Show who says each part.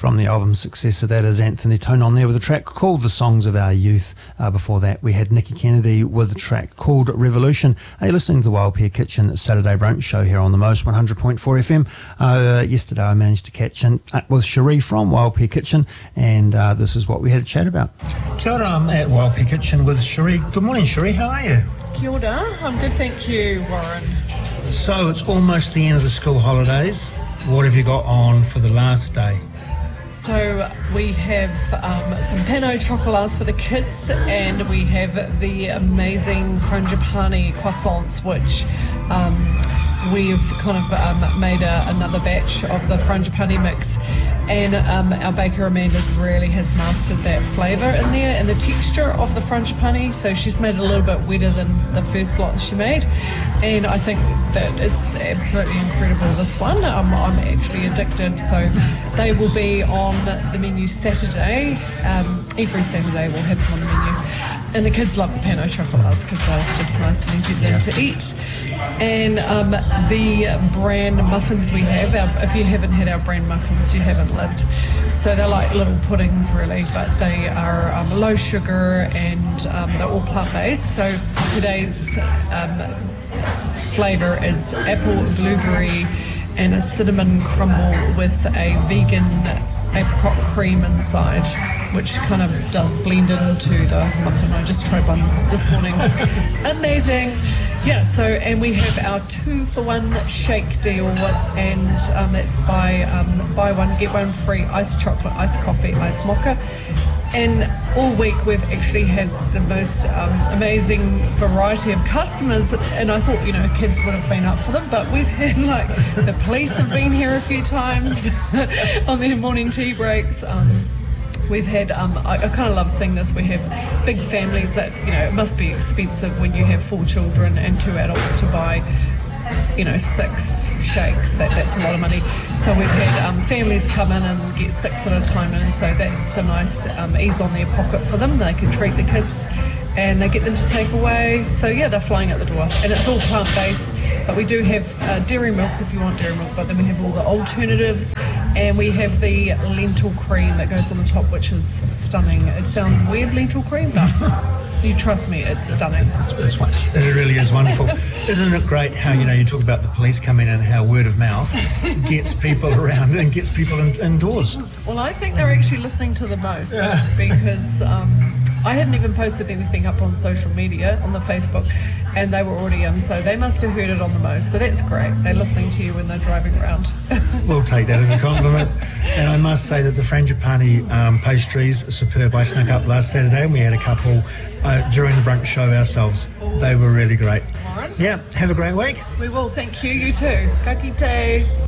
Speaker 1: from the album successor, that is Anthony Tone on there with a track called The Songs of Our Youth. Before that, we had Nicky Kennedy with a track called Revolution. You're listening to the Wild Pear Kitchen Saturday Brunch Show here on the Most 100.4 FM. Yesterday, I managed to catch up with Cherie from Wild Pear Kitchen, and this is what we had a chat about. Kia ora, I'm at Wild Pear Kitchen with Cherie. Good morning, Cherie. How are you?
Speaker 2: Kia ora. I'm good, thank you, Warren.
Speaker 1: So it's almost the end of the school holidays. What have you got on for the last day?
Speaker 2: So we have some pain chocolats for the kids, and we have the amazing frangipani croissants, which we've kind of made another batch of the frangipani mix, and our baker Amanda's really has mastered that flavour in there and the texture of the frangipani, so she's made it a little bit wetter than the first lot she made, and I think that it's absolutely incredible, this one. I'm actually addicted, so they will be on the menu Saturday. Every Saturday we'll have them on the menu, and the kids love the pain chocolats because they're just nice and easy then to eat. And the bran muffins we have, if you haven't had our bran muffins, you haven't lived. So they're like little puddings really, but they are low sugar, and they're all plant-based. So today's flavour is apple, blueberry and a cinnamon crumble with a vegan apricot cream inside, which kind of does blend into the muffin. I just tried one this morning. Amazing. Yeah, so, and we have our 2-for-1 shake deal, and it's buy one, get one free iced chocolate, iced coffee, iced mocha. And all week we've actually had the most amazing variety of customers, and I thought, kids would have been up for them, but we've had the police have been here a few times on their morning tea breaks. We've had, I kind of love seeing this, we have big families that, it must be expensive when you have 4 children and 2 adults to buy, 6 shakes, that's a lot of money. So we've had families come in and get 6 at a time, and so that's a nice ease on their pocket for them. They can treat the kids and they get them to take away. So yeah, they're flying out the door, and it's all plant-based, but we do have dairy milk if you want dairy milk, but then we have all the alternatives, and we have the lentil cream that goes on the top, which is stunning. It sounds weird, lentil cream, but you trust me, it's stunning.
Speaker 1: It really is wonderful. Isn't it great how, you talk about the police coming in and how word of mouth gets people around and gets people indoors?
Speaker 2: Well, I think they're actually listening to the most, because I hadn't even posted anything up on social media, on the Facebook, and they were already in, so they must have heard it on the most, so that's great. They're listening to you when they're driving around.
Speaker 1: We'll take that as a compliment. And I must say that the frangipani pastries are superb. I snuck up last Saturday and we had a couple during the brunch show ourselves. They were really great.
Speaker 2: Warren?
Speaker 1: Yeah, have a great week.
Speaker 2: We will, thank you, you too. Ka kite.